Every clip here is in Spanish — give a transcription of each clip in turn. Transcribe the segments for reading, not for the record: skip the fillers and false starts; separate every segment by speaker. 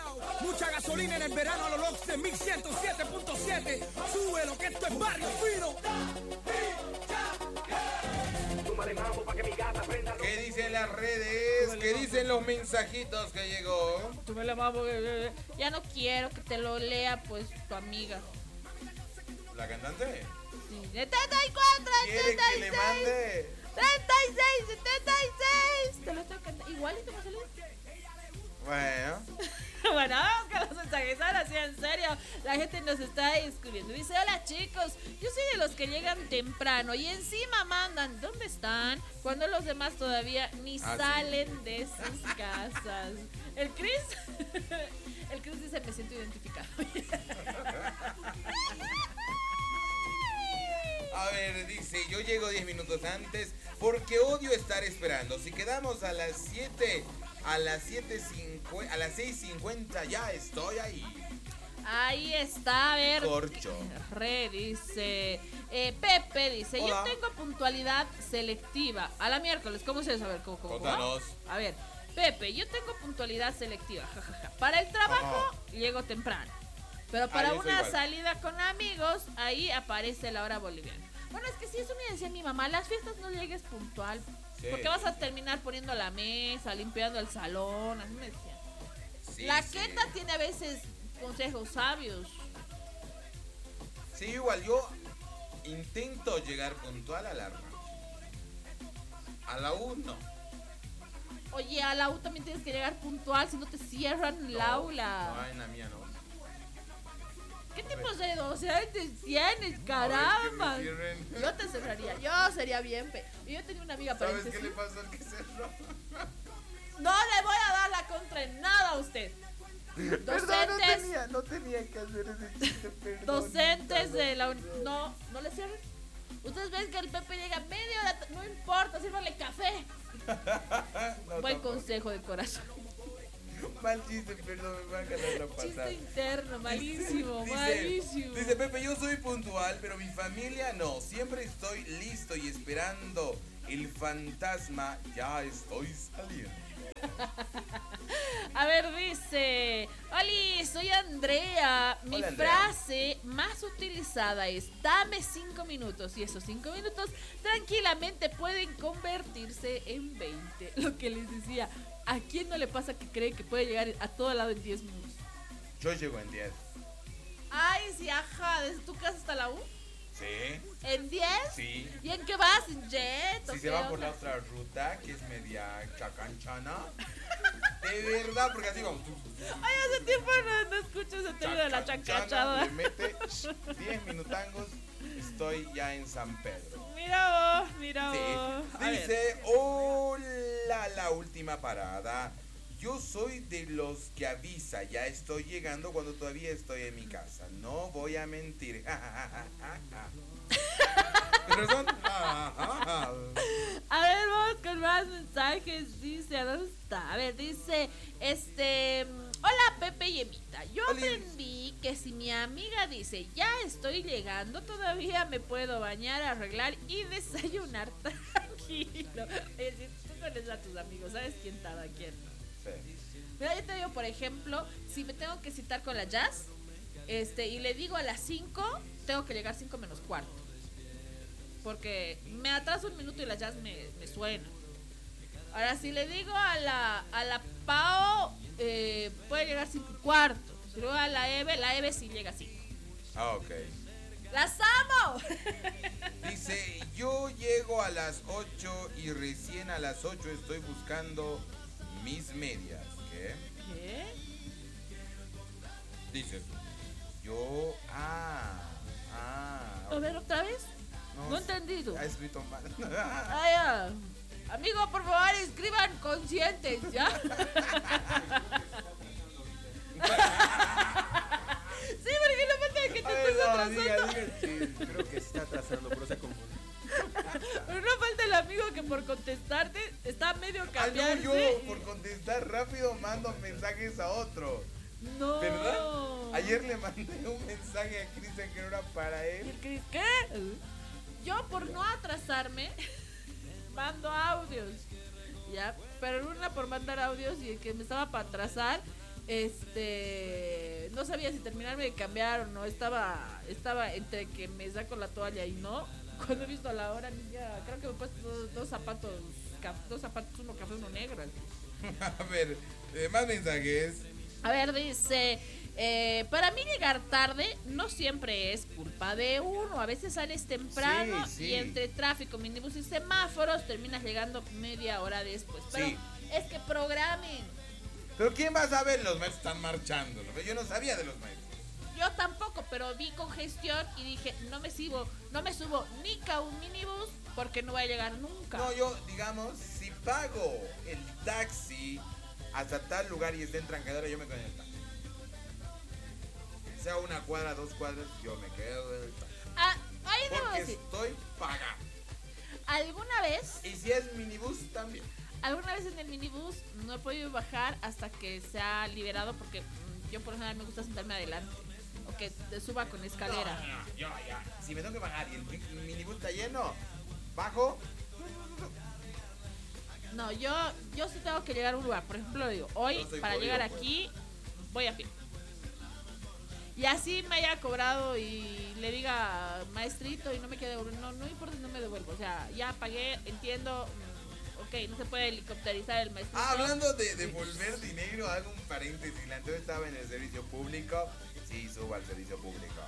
Speaker 1: Mucha gasolina en el verano a los locos de 1107.7. Súbelo que esto es barrio fino.
Speaker 2: ¿Qué dicen las redes? ¿Qué dicen los mensajitos que llegó?
Speaker 3: Tú me la mambo. Ya no quiero que te lo lea, pues, tu amiga.
Speaker 2: ¿La cantante?
Speaker 3: Sí. 74,
Speaker 2: ¿Quiere que le mande?
Speaker 3: 36, 76. Te lo estoy cantando. Igualito me salió.
Speaker 2: Bueno.
Speaker 3: Bueno, vamos con los mensajes. Ahora sí, en serio, la gente nos está escribiendo. Dice, hola chicos, yo soy de los que llegan temprano y encima mandan, ¿dónde están? Cuando los demás todavía ni salen de sus casas. El Chris dice, me siento identificado.
Speaker 2: A ver, dice, yo llego 10 minutos antes porque odio estar esperando. Si quedamos a las 7, a las 7:50, a las 6:50 ya estoy ahí.
Speaker 3: Ahí está, a ver.
Speaker 2: Corcho.
Speaker 3: Dice, Pepe dice,
Speaker 2: hola.
Speaker 3: yo tengo puntualidad selectiva. A la miércoles, ¿cómo se sabe? ¿Cómo?
Speaker 2: Contanos.
Speaker 3: A ver, Pepe, yo tengo puntualidad selectiva. Jajaja. Para el trabajo llego temprano. Pero para una salida con amigos, ahí aparece la hora boliviana. Bueno, es que sí, eso me decía mi mamá, las fiestas no llegues puntual. Sí. Porque vas a terminar poniendo la mesa, limpiando el salón, así me decía. Sí, la Keta tiene a veces consejos sabios.
Speaker 2: Sí, igual yo intento llegar puntual a la RA. A la U no.
Speaker 3: Oye, a la U también tienes que llegar puntual, si no te cierran el aula.
Speaker 2: No, en la mía no.
Speaker 3: ¿Qué tipos de docentes tienes, caramba? Yo te cerraría, yo sería bien yo tenía una amiga
Speaker 2: ¿Sabes qué le pasó al que cerró?
Speaker 3: No le voy a dar la contra en nada a usted. Docentes.
Speaker 2: Perdón, no tenía que hacer ese chiste, perdón.
Speaker 3: Docentes de la no le cierren. Ustedes ven que el Pepe llega media hora, no importa, sírvale café. No, buen consejo de corazón.
Speaker 2: Mal chiste, perdón, me va a ganar la pasada.
Speaker 3: Chiste interno, malísimo, malísimo.
Speaker 2: Dice Pepe, yo soy puntual, pero mi familia no. Siempre estoy listo y esperando el fantasma. Ya estoy saliendo.
Speaker 3: A ver, dice, hola, soy Andrea. Mi frase más utilizada es, dame 5 minutos. Y esos 5 minutos tranquilamente pueden convertirse en 20. Lo que les decía, ¿a quién no le pasa que cree que puede llegar a todo lado en 10 minutos?
Speaker 2: Yo llego en 10.
Speaker 3: Ay, sí, ajá, ¿desde tu casa hasta la U?
Speaker 2: Sí.
Speaker 3: ¿En 10?
Speaker 2: Sí.
Speaker 3: ¿Y en qué vas? ¿En jet?
Speaker 2: Si se va por la otra ruta, que es media chacanchana. De verdad, porque así vamos.
Speaker 3: Ay, hace tiempo no escucho ese término de la chancachada.
Speaker 2: Le mete 10 minutangos, estoy ya en San Pedro.
Speaker 3: Mira vos.
Speaker 2: Dice, hola, la última parada. Yo soy de los que avisa, ya estoy llegando cuando todavía estoy en mi casa. No voy a mentir. ¿Razón?
Speaker 3: A ver, vamos con más mensajes. Dice, ¿a dónde está? A ver, dice, hola Pepe y Emita. Yo aprendí que si mi amiga dice, ya estoy llegando, todavía me puedo bañar, arreglar y desayunar tranquilo. Es decir, tú conoces a tus amigos, ¿sabes quién tarda quién no? Sí. Mira, yo te digo, por ejemplo, si me tengo que citar con la Jazz, y le digo a las 5, tengo que llegar 5 menos cuarto. Porque me atraso un minuto y la Jazz me suena. Ahora, si le digo a la Pao, puede llegar 5:15. Si luego a la Eve sí llega 5.
Speaker 2: Ah, ok.
Speaker 3: ¡Las amo!
Speaker 2: Dice, yo llego a las 8 y recién a las 8 estoy buscando mis medias. ¿Qué? Dice, yo...
Speaker 3: A ver, ¿otra vez? No he entendido.
Speaker 2: Ha escrito mal.
Speaker 3: Ya. Amigo, por favor, escriban conscientes, ¿ya? Sí, porque no falta que te estés atrasando.
Speaker 4: Sí, creo que se está atrasando, pero se confunde.
Speaker 3: Pero no falta el amigo que por contestarte está medio cambiando.
Speaker 2: Yo por contestar rápido mando mensajes a otro.
Speaker 3: No.
Speaker 2: ¿Verdad? Ayer le mandé un mensaje a Cristian que no era para él.
Speaker 3: ¿Qué? Yo por no atrasarme mando audios, ya, pero una por mandar audios y el que me estaba para atrasar No sabía si terminarme de cambiar o no. Estaba entre que me saco la toalla y no. Cuando he visto la hora, ya creo que me he puesto dos zapatos, uno café, uno negro.
Speaker 2: A ver, más mensajes.
Speaker 3: A ver, dice, para mí llegar tarde no siempre es culpa de uno. A veces sales temprano
Speaker 2: Sí.
Speaker 3: y entre tráfico, minibús y semáforos terminas llegando media hora después. Pero
Speaker 2: Sí.
Speaker 3: es que programen.
Speaker 2: Pero ¿quién va a saber? Los maestros están marchando. Yo no sabía de los maestros.
Speaker 3: Yo tampoco, pero vi congestión y dije, no me subo ni a un minibús porque no voy a llegar nunca.
Speaker 2: No, yo, digamos, si pago el taxi hasta tal lugar y esté en Trancadera, yo me quedo en el taxi. Sea una cuadra, 2 cuadras, yo me quedo en el taxi.
Speaker 3: Ahí debo
Speaker 2: Porque
Speaker 3: decir,
Speaker 2: estoy pagando.
Speaker 3: alguna vez
Speaker 2: Y si es minibús, también.
Speaker 3: en el minibús no he podido bajar hasta que se ha liberado porque yo por lo general me gusta sentarme adelante o que suba con escalera.
Speaker 2: No, yo ya. Si me tengo que bajar y el minibús está lleno, bajo.
Speaker 3: No, yo sí tengo que llegar a un lugar. Por ejemplo, digo, hoy
Speaker 2: Yo soy
Speaker 3: para
Speaker 2: jodido,
Speaker 3: llegar
Speaker 2: pues.
Speaker 3: aquí voy a pie. Y así me haya cobrado y le diga maestrito y no me quede, no importa si no me devuelvo. O sea, ya pagué, entiendo. Ok, no se puede helicópterizar el maestrito.
Speaker 2: Hablando de devolver dinero, hago un paréntesis. La anterior estaba en el servicio público. Sí, subo al servicio público.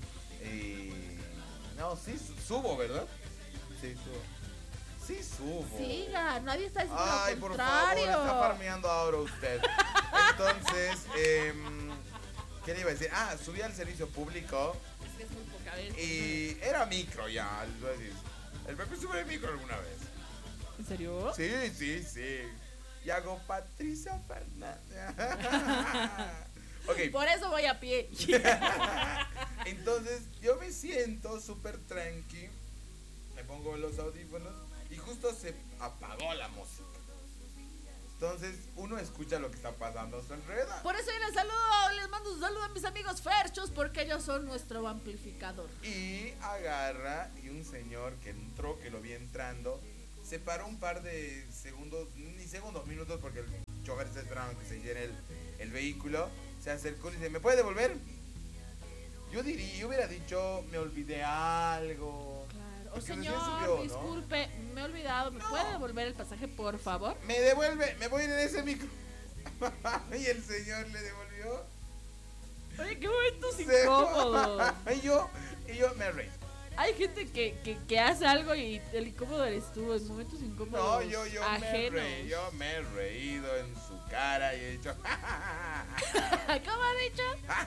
Speaker 2: No, sí, subo, ¿verdad? Sí, subo. Sí, subo.
Speaker 3: Siga, nadie está diciendo
Speaker 2: Ay,
Speaker 3: lo
Speaker 2: por favor,
Speaker 3: contrario.
Speaker 2: está farmeando ahora usted. Entonces, ¿qué le iba a decir? Subí al servicio público
Speaker 3: Es que es muy poca vez.
Speaker 2: y era micro ya. Les voy a decir. El Pepe sube el micro alguna vez.
Speaker 3: ¿En serio?
Speaker 2: Sí. Y hago Patricia Fernández. Ok,
Speaker 3: Por eso voy a pie.
Speaker 2: entonces yo me siento súper tranqui. Me pongo los audífonos y justo se apagó la música. Entonces uno escucha lo que está pasando a su alrededor.
Speaker 3: Por eso yo les mando un saludo a mis amigos ferchos porque ellos son nuestro amplificador.
Speaker 2: Y agarra y un señor que entró, que lo vi entrando, se paró un par de segundos, ni segundos, minutos, porque el chofer está esperando que se llene el vehículo. Se acercó y dice, ¿me puede devolver? Yo hubiera dicho, me olvidé algo.
Speaker 3: Claro. O
Speaker 2: Porque recién
Speaker 3: señor,
Speaker 2: subió, ¿no?
Speaker 3: disculpe, me he olvidado. ¿Me puede devolver el pasaje, por favor?
Speaker 2: Me devuelve, me voy a ir en ese micro. Y el señor le devolvió.
Speaker 3: Oye, qué momentos
Speaker 2: Se
Speaker 3: incómodos.
Speaker 2: y yo me reí.
Speaker 3: Hay gente que hace algo y el incómodo eres tú en momentos incómodos.
Speaker 2: No, yo
Speaker 3: ajenos.
Speaker 2: me he reído en su cara y he dicho.
Speaker 3: ¿Cómo ha dicho?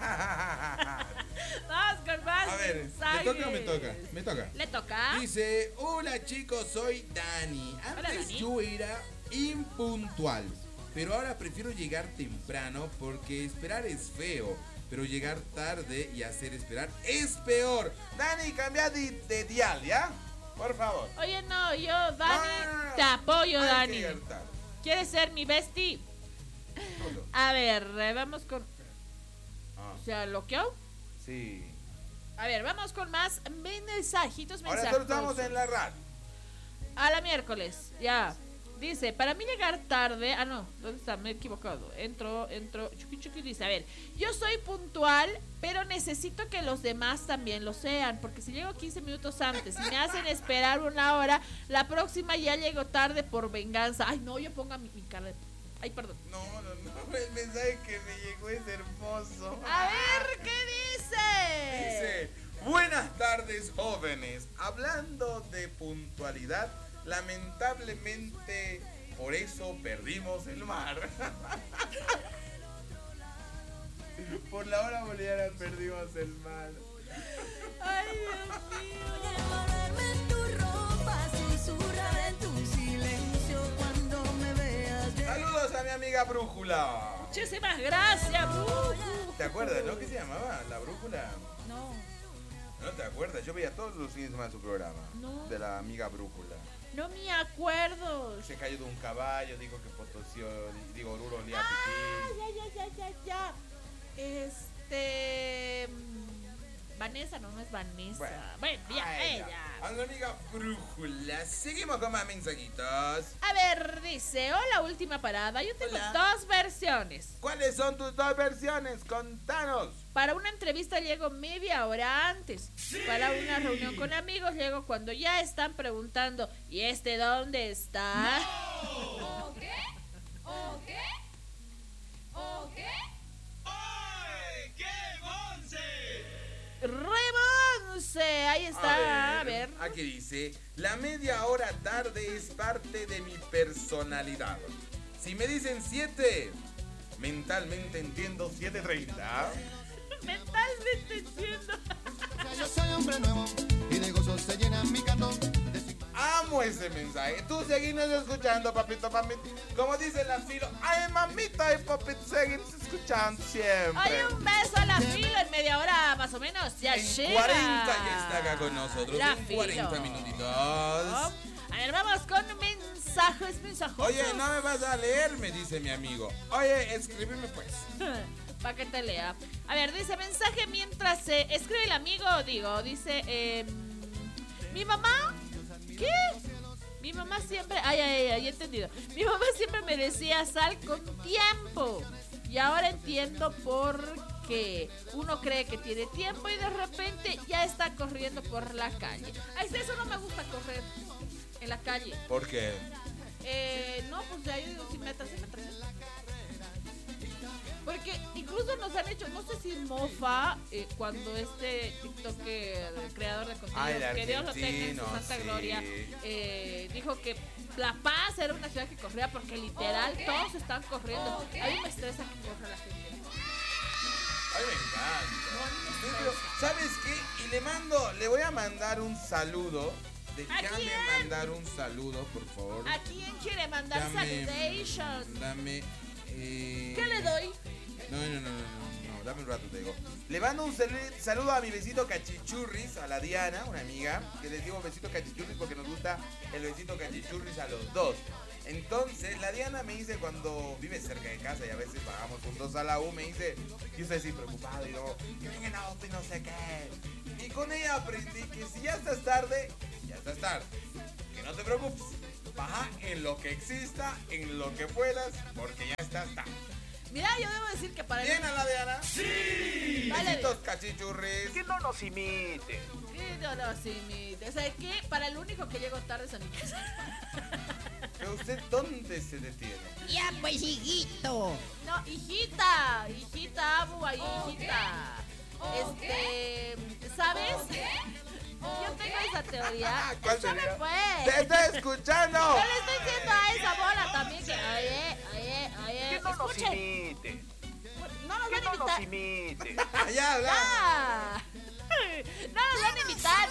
Speaker 3: Vamos con más
Speaker 5: A ver,
Speaker 3: mensajes.
Speaker 5: ¿me toca o me toca? Me toca.
Speaker 3: ¿Le toca?
Speaker 5: Dice, hola chicos, soy Dani.
Speaker 3: Hola,
Speaker 5: Antes
Speaker 3: Dani.
Speaker 5: yo era impuntual, pero ahora prefiero llegar temprano porque esperar es feo, pero llegar tarde y hacer esperar es peor.
Speaker 2: Dani, cambia de dial, ¿ya? Por favor.
Speaker 3: Oye, no, yo, Dani,
Speaker 2: No.
Speaker 3: te apoyo,
Speaker 2: Hay que
Speaker 3: Dani.
Speaker 2: llegar tarde.
Speaker 3: ¿Quieres ser mi bestie?
Speaker 2: Todo.
Speaker 3: A ver, vamos con...
Speaker 2: Ah,
Speaker 3: ¿Se bloqueó?
Speaker 2: sí.
Speaker 3: A ver, vamos con más mensajitos,
Speaker 2: Ahora
Speaker 3: mensajes.
Speaker 2: solo estamos en la radio.
Speaker 3: A la miércoles, ya. Dice, para mí llegar tarde... no, ¿dónde está? Me he equivocado. Entro. Chuki dice, a ver, yo soy puntual, pero necesito que los demás también lo sean, porque si llego 15 minutos antes y me hacen esperar una hora, la próxima ya llego tarde por venganza. Ay, no, yo ponga mi cara de... Ay, perdón.
Speaker 2: No, el mensaje que me llegó es hermoso.
Speaker 3: A ver, ¿qué dice?
Speaker 2: Dice, buenas tardes jóvenes. Hablando de puntualidad, lamentablemente por eso perdimos el mar. Por la hora boliviana perdimos el mar.
Speaker 3: Ay, Dios mío.
Speaker 6: Envolverme en tu ropa, susurrar en tu silencio cuando me veas llegar.
Speaker 2: Saludos a mi amiga Brújula.
Speaker 3: Muchísimas gracias, Brujo.
Speaker 2: ¿Te acuerdas, no? ¿Qué se llamaba? La Brújula.
Speaker 3: No,
Speaker 2: ¿No te acuerdas? Yo veía todos los fines de semana su programa.
Speaker 3: No.
Speaker 2: De la amiga Brújula.
Speaker 3: no me acuerdo.
Speaker 2: Se cayó de un caballo, dijo que Potosí, digo, Oruro olía a
Speaker 3: Ah,
Speaker 2: pipí.
Speaker 3: ya. Vanessa, no es Vanessa.
Speaker 2: Bueno,
Speaker 3: Bueno, ya,
Speaker 2: ay,
Speaker 3: ella.
Speaker 2: A la amiga Brújula. Seguimos con más mensajitos.
Speaker 3: A ver, dice, hola, última parada. Yo tengo
Speaker 2: Hola.
Speaker 3: 2 versiones.
Speaker 2: ¿Cuáles son tus 2 versiones? Contanos.
Speaker 3: Para una entrevista llego media hora antes. Para una reunión con amigos llego cuando ya están preguntando, ¿y este dónde está?
Speaker 6: ¿O qué? ¿O qué? ¿O qué?
Speaker 3: ¡Remonce! Ahí está. A ver.
Speaker 2: Aquí dice, la media hora tarde es parte de mi personalidad. Si me dicen 7, mentalmente entiendo 7:30.
Speaker 3: Mentalmente entiendo.
Speaker 7: Yo soy hombre nuevo y de gozo se llena mi cantón.
Speaker 2: Amo ese mensaje. Tú seguimos escuchando, papito, papito. Como dice la Filo, ay, mamita y papito, seguimos escuchando siempre.
Speaker 3: Hay un beso a la fila en media hora más o menos. Ya
Speaker 2: En
Speaker 3: llega.
Speaker 2: 40 ya está acá con nosotros.
Speaker 3: La
Speaker 2: En 40
Speaker 3: Filo.
Speaker 2: minutitos.
Speaker 3: A ver, vamos con mensajes.
Speaker 2: Oye, no me vas a leer, me dice mi amigo. Oye, escríbeme pues.
Speaker 3: Para que te lea. A ver, dice mensaje mientras escribe el amigo. Dice, mi mamá. ¿Qué? Mi mamá siempre. Ay, he entendido. Mi mamá siempre me decía sal con tiempo. Y ahora entiendo por qué. Uno cree que tiene tiempo y de repente ya está corriendo por la calle. Ay, eso no me gusta correr en la calle.
Speaker 2: ¿Por qué?
Speaker 3: No, pues ya yo digo, si metas. Porque incluso nos han hecho, no sé si mofa, cuando este TikToker, creador de contenido,
Speaker 2: el
Speaker 3: que Dios lo tenga en su
Speaker 2: argentino,
Speaker 3: santa
Speaker 2: sí.
Speaker 3: gloria, dijo que La Paz era una ciudad que corría porque literal todos están corriendo. A mí me estresa que corra la gente.
Speaker 2: A mí me encanta.
Speaker 3: No, a mí me
Speaker 2: Pero,
Speaker 3: estresa.
Speaker 2: ¿sabes qué? Y le voy a mandar un saludo. Déjame mandar un saludo, por favor.
Speaker 3: ¿A quién quiere mandar saludation?
Speaker 2: Dame.
Speaker 3: ¿Qué le doy?
Speaker 2: No, dame un rato, te digo. Le mando un saludo a mi besito cachichurris, a la Diana, una amiga, que les digo besito cachichurris porque nos gusta el besito cachichurris a los dos. Entonces, la Diana me dice cuando vive cerca de casa y a veces bajamos juntos a la U, me dice, yo estoy así preocupado y digo, que venga en auto y no sé qué. Y con ella aprendí que si ya estás tarde, ya estás tarde. Que no te preocupes. Baja en lo que exista, en lo que puedas, porque ya estás tarde.
Speaker 3: Mira, yo debo decir que para
Speaker 2: ¿Bien a la Diana?
Speaker 3: Sí. Vale.
Speaker 2: Besitos cachichurris.
Speaker 4: Que no nos imite.
Speaker 3: O sea, que para el único que llego tarde es a mi casa.
Speaker 2: Pero usted, ¿dónde se detiene?
Speaker 6: Ya, pues, hijito.
Speaker 3: No, hijita, amo ahí, hijita. ¿Sabes? Yo tengo esa teoría.
Speaker 2: ¿Cuál
Speaker 3: Escúchame,
Speaker 2: teoría?
Speaker 3: pues.
Speaker 2: ¡Te estoy escuchando!
Speaker 3: Yo le estoy diciendo a esa bola también que, oye,
Speaker 4: Que no nos
Speaker 3: escuchen.
Speaker 4: imite.
Speaker 3: No nos
Speaker 4: Que
Speaker 3: van
Speaker 4: no
Speaker 3: a
Speaker 4: nos
Speaker 3: invitar.
Speaker 4: imite.
Speaker 2: ¡Ya, habla!
Speaker 3: Ah. No nos van a invitar.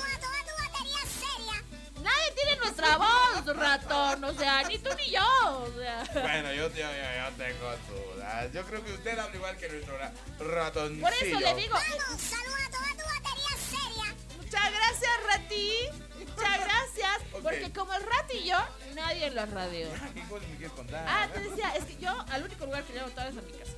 Speaker 3: Nadie tiene nuestra voz, ratón. O sea, ni tú ni yo. O sea.
Speaker 2: Bueno, yo tengo dudas. Yo creo que usted habla igual que nuestro ratoncillo.
Speaker 3: Por eso le digo. Muchas gracias, Rati. Muchas gracias.
Speaker 2: Ok.
Speaker 3: Porque como el Rati y yo, nadie en la radio.
Speaker 2: ¿Qué cosa me quieres contar?
Speaker 3: Ah, te decía, es que yo al único lugar que llego tarde es a mi casa.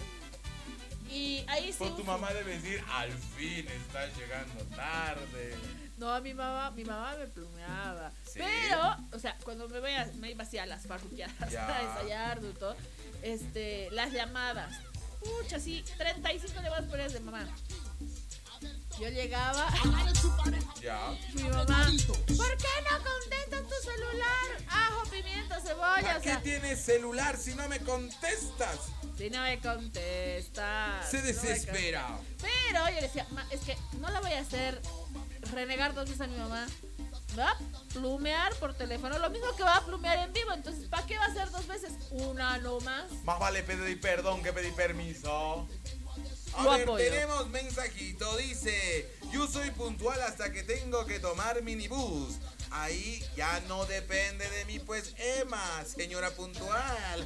Speaker 3: Y ahí sí.
Speaker 2: Pues tu mamá debe decir, al fin estás llegando tarde.
Speaker 3: No, mi mamá me plumeaba.
Speaker 2: ¿Sí?
Speaker 3: Pero, o sea, cuando me iba así a las parroquiadas
Speaker 2: Ya.
Speaker 3: a ensayar y todo, las llamadas. Pucha, sí, 35 llamadas por ellas de mamá. Yo llegaba,
Speaker 2: Ya.
Speaker 3: mi mamá, ¿por qué no contestas tu celular? Ajo, pimiento, cebolla,
Speaker 2: ¿Para
Speaker 3: o
Speaker 2: qué
Speaker 3: sea,
Speaker 2: tienes celular si no me contestas?
Speaker 3: si no me contestas.
Speaker 2: Se
Speaker 3: no me
Speaker 2: desespera.
Speaker 3: Pero yo le decía, es que no la voy a hacer renegar 2 veces a mi mamá. Va a plumear por teléfono, lo mismo que va a plumear en vivo. Entonces, ¿para qué va a hacer 2 veces? Una nomás.
Speaker 2: Más vale pedir perdón que pedir permiso. A
Speaker 3: Lo
Speaker 2: ver,
Speaker 3: apoyo.
Speaker 2: tenemos mensajito. Dice, yo soy puntual hasta que tengo que tomar minibús. Ahí ya no depende de mí, pues Emma, señora puntual.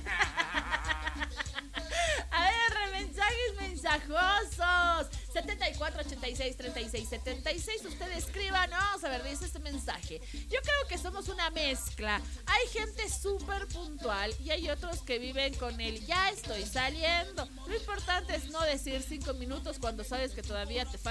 Speaker 3: A ver, mensajosos. 74 86 36 76. Usted escríbanos. A ver, dice este mensaje. Yo creo que somos una mezcla. Hay gente súper puntual y hay otros que viven con él. Ya estoy saliendo. Lo importante es no decir 5 minutos cuando sabes que todavía te falta